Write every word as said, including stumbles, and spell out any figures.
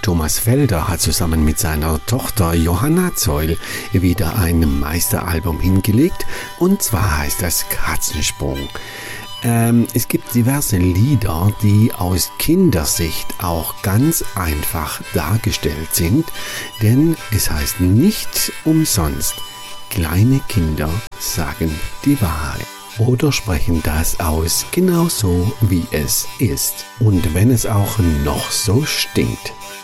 Thomas Felder hat zusammen mit seiner Tochter Johanna Zeul wieder ein Meisteralbum hingelegt, und zwar heißt das Katzensprung. Ähm, es gibt diverse Lieder, die aus Kindersicht auch ganz einfach dargestellt sind, denn es heißt nicht umsonst, kleine Kinder sagen die Wahrheit oder sprechen das aus, genauso wie es ist. Und wenn es auch noch so stinkt.